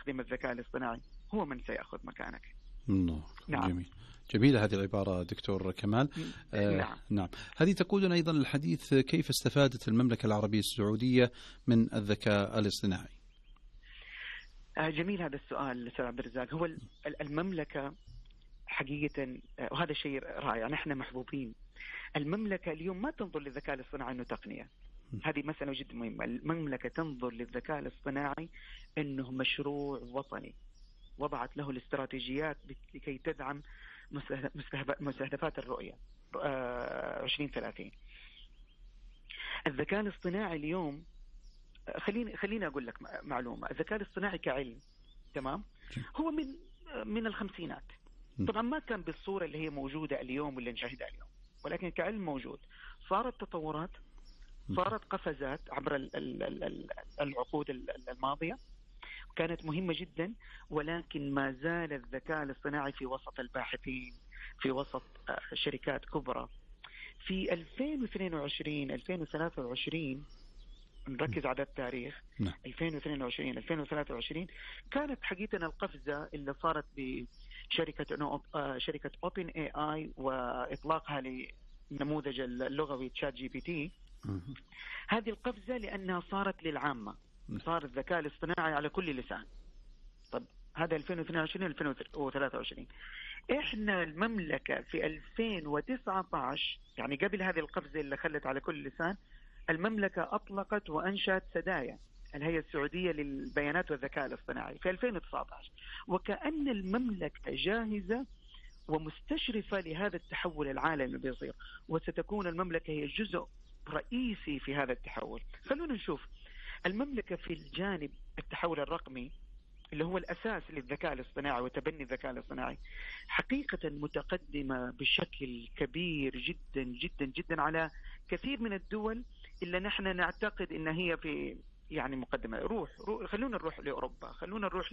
يستخدم الذكاء الاصطناعي هو من سيأخذ مكانك. نعم. نعم. جميلة هذه العبارة دكتور كمال. نعم. هذه تقودنا أيضا للحديث كيف استفادت المملكة العربية السعودية من الذكاء الاصطناعي؟ جميل هذا السؤال أستاذ عبد الرزاق. هو المملكة حقيقة، وهذا شيء رائع، نحن محبوبين. المملكة اليوم ما تنظر للذكاء الاصطناعي أنه تقنية، هذه مسألة جدا مهمة. المملكة تنظر للذكاء الاصطناعي أنه مشروع وطني، وضعت له الاستراتيجيات لكي تدعم مستهدفات الرؤية 2030. الذكاء الاصطناعي اليوم، خليني أقول لك معلومة. الذكاء الاصطناعي كعلم، تمام، هو من الخمسينات. طبعا ما كان بالصورة اللي هي موجودة اليوم واللي نشاهدها اليوم، ولكن كعلم موجود. صارت تطورات، صارت قفزات عبر العقود الماضية، كانت مهمة جدا، ولكن ما زال الذكاء الاصطناعي في وسط الباحثين، في وسط شركات كبرى. في 2022 2023 نركز على التاريخ، 2022 2023 كانت حقيقة القفزة اللي صارت شركة Open AI وإطلاقها لنموذج اللغوي تشات جي بي تي. هذه القفزة لأنها صارت للعامة، صار الذكاء الاصطناعي على كل لسان. طب هذا 2022 2023. إحنا المملكة في 2019، يعني قبل هذه القفزة اللي خلت على كل لسان، المملكة أطلقت وأنشأت سدايا، الهيئة السعودية للبيانات والذكاء الاصطناعي، في 2019. وكأن المملكة جاهزة ومستشرفة لهذا التحول العالمي اللي بيصير، وستكون المملكة هي جزء رئيسي في هذا التحول. خلونا نشوف المملكة في الجانب التحول الرقمي اللي هو الأساس للذكاء الاصطناعي وتبني الذكاء الاصطناعي، حقيقة متقدمة بشكل كبير جدا جدا جدا على كثير من الدول اللي نحن نعتقد إن هي في يعني مقدمة. خلونا نروح لأوروبا، خلونا نروح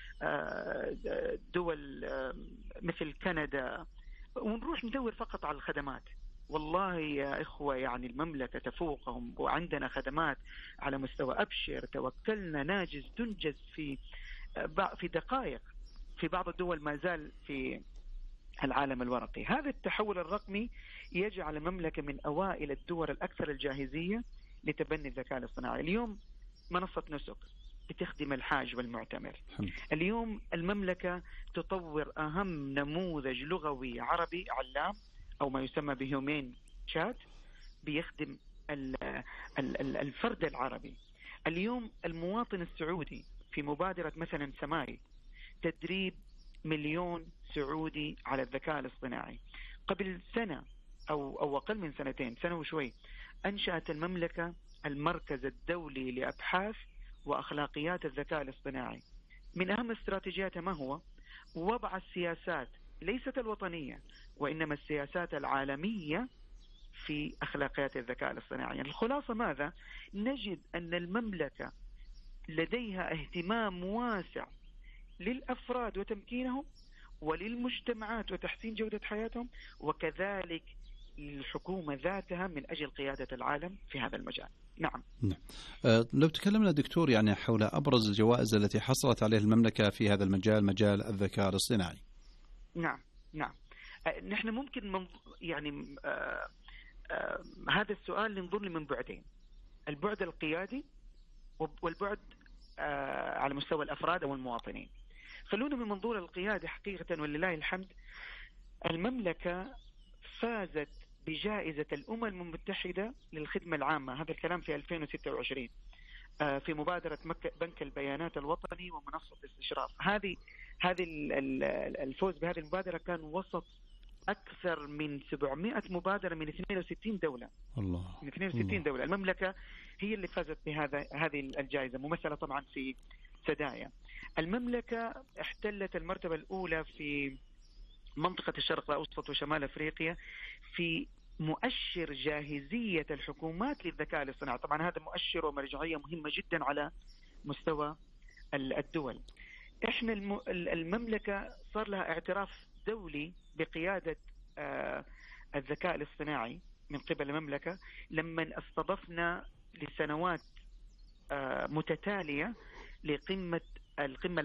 لدول مثل كندا، ونروح ندور فقط على الخدمات. والله يا إخوة، يعني المملكة تفوقهم، وعندنا خدمات على مستوى أبشر، توكلنا، ناجز، تنجز في دقائق. في بعض الدول ما زال في العالم الورقي. هذا التحول الرقمي يجعل المملكة من أوائل الدول الأكثر الجاهزية لتبني الذكاء الاصطناعي. اليوم منصة نسك بتخدم الحاج والمعتمر. اليوم المملكة تطور أهم نموذج لغوي عربي علام، أو ما يسمى بهيومين شات، بيخدم الفرد العربي. اليوم المواطن السعودي في مبادرة مثلا سماري تدريب 1,000,000 سعودي على الذكاء الاصطناعي. قبل سنة أو أقل من سنتين، سنة وشوي، أنشأت المملكة المركز الدولي لأبحاث وأخلاقيات الذكاء الاصطناعي. من أهم استراتيجياتها ما هو؟ وضع السياسات ليست الوطنية، وإنما السياسات العالمية في أخلاقيات الذكاء الاصطناعي. يعني الخلاصة ماذا؟ نجد أن المملكة لديها اهتمام واسع للأفراد وتمكينهم، وللمجتمعات وتحسين جودة حياتهم، وكذلك للحكومة ذاتها من أجل قيادة العالم في هذا المجال. نعم. لو تكلمنا دكتور يعني حول أبرز الجوائز التي حصلت عليها المملكة في هذا المجال، مجال الذكاء الاصطناعي. نعم. نحن ممكن يعني هذا السؤال ننظر له من بعدين: البعد القيادي والبعد على مستوى الأفراد أو المواطنين. خلونا من منظور القيادة. حقيقة ولله الحمد، المملكة فازت بجائزة الأمم المتحدة للخدمة العامة، هذا الكلام في 2026، في مبادرة بنك البيانات الوطني ومنصة الاستشراف. هذه الفوز بهذه المبادرة كان وسط أكثر من 700 مبادرة من 62 دولة. الله. من 62 دولة. المملكة هي اللي فازت هذه الجائزة، ممثلة طبعا في سدايا. المملكة احتلت المرتبة الأولى في منطقة الشرق الأوسط وشمال أفريقيا في مؤشر جاهزية الحكومات للذكاء الاصطناعي. طبعا هذا مؤشر ومرجعية مهمة جدا على مستوى الدول. احنا المملكة صار لها اعتراف دولي بقيادة الذكاء الاصطناعي من قبل المملكة، لما استضفنا لسنوات متتالية القمة